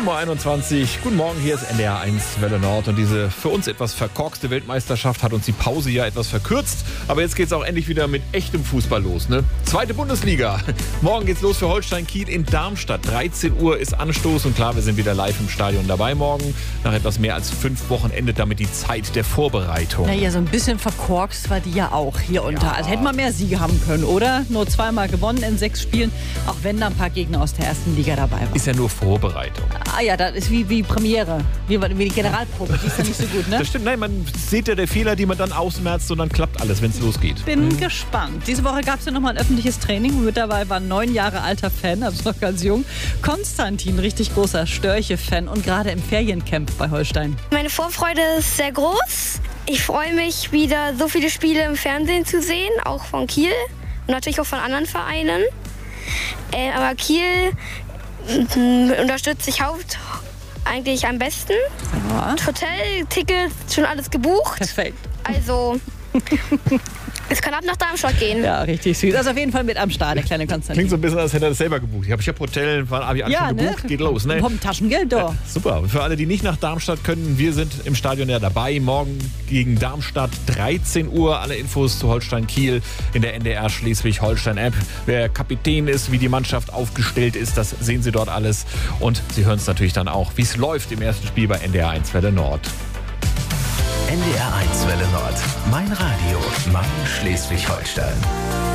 7:21 Uhr. Guten Morgen, hier ist NDR 1 Welle Nord. Und diese für uns etwas verkorkste Weltmeisterschaft hat uns die Pause ja etwas verkürzt. Aber jetzt geht's auch endlich wieder mit echtem Fußball los, ne? Zweite Bundesliga. Morgen geht's los für Holstein Kiel in Darmstadt. 13 Uhr ist Anstoß. Und klar, wir sind wieder live im Stadion dabei morgen. Nach etwas mehr als 5 Wochen endet damit die Zeit der Vorbereitung. Naja, so ein bisschen verkorkst war die ja auch hier unter. Also hätten wir mehr Siege haben können, oder? Nur 2-mal gewonnen in 6 Spielen. Auch wenn da ein paar Gegner aus der ersten Liga dabei waren. Ist ja nur Vorbereitung. Ah ja, das ist wie Premiere. Wie die Generalprobe. Die ist ja nicht so gut, ne? Das stimmt. Nein, man sieht ja der Fehler, die man dann ausmerzt und dann klappt alles, wenn es losgeht. Bin gespannt. Diese Woche gab es ja nochmal ein öffentliches Training. Mit dabei war ein 9 Jahre alter Fan, also noch ganz jung. Konstantin, richtig großer Störche-Fan und gerade im Feriencamp bei Holstein. Meine Vorfreude ist sehr groß. Ich freue mich, wieder so viele Spiele im Fernsehen zu sehen, auch von Kiel und natürlich auch von anderen Vereinen. Aber Kiel unterstütze ich eigentlich am besten. Ja. Hotel, Tickets, schon alles gebucht. Perfekt. Also, es kann ab nach Darmstadt gehen. Ja, richtig süß. Also auf jeden Fall mit am Start, der kleine Konstantin. Klingt so ein bisschen, als hätte er das selber gebucht. Ich habe Hotel, habe ich alles schon gebucht, geht los. Ne? Vom Taschengeld da. Super. Und für alle, die nicht nach Darmstadt können, wir sind im Stadion ja dabei. Morgen gegen Darmstadt, 13 Uhr. Alle Infos zu Holstein Kiel in der NDR Schleswig-Holstein-App. Wer Kapitän ist, wie die Mannschaft aufgestellt ist, das sehen Sie dort alles. Und Sie hören es natürlich dann auch, wie es läuft im ersten Spiel bei NDR 1 Welle Nord. NDR 1 Welle Nord. Mein Radio, mein Schleswig-Holstein.